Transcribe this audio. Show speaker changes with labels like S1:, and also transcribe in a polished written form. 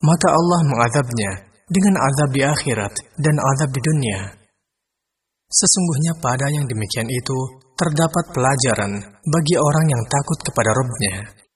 S1: maka Allah mengazabnya dengan azab di akhirat dan azab di dunia. Sesungguhnya pada yang demikian itu terdapat pelajaran bagi orang yang takut kepada Rabb-Nya.